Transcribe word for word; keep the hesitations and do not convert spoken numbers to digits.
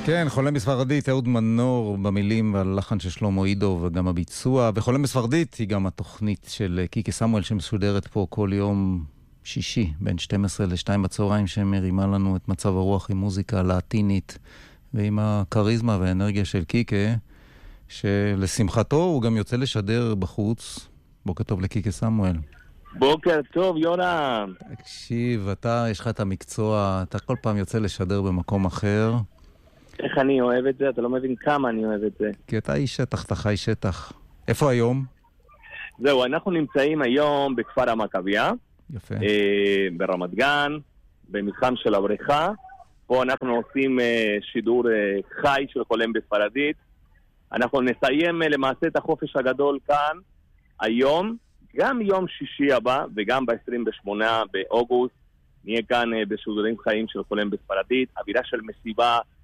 כן, חולם בספרדית, אהוד מנור במילים והלחן של שלמה עידו וגם הביצוע. וחולם בספרדית היא גם התוכנית של קיקי סמואל שמשודרת פה כל יום שישי, בין שתים עשרה לשתיים בצהריים, שמרימה לנו את מצב הרוח עם מוזיקה לאטינית ועם הקריזמה והאנרגיה של קיקי, שלשמחתו הוא גם יוצא לשדר בחוץ. בוקר טוב לקיקי סמואל. בוקר טוב, יורם. תקשיב, אתה, יש לך את המקצוע, אתה כל פעם יוצא לשדר במקום אחר. איך אני אוהב את זה? אתה לא מבין כמה אני אוהב את זה. כי אתה איש שטח, אתה חי שטח. איפה היום? זהו, אנחנו נמצאים היום בכפר המכביה. יפה. אה, ברמת גן, במתחם של הבריכה. פה אנחנו עושים אה, שידור אה, חי של חולם בספרדית. אנחנו נסיים אה, למעשה את החופש הגדול כאן היום, גם יום שישי הבא וגם ב-עשרים ושמונה באוגוסט. נהיה כאן אה, בשידורים חיים של חולם בספרדית, אווירה של מסיבה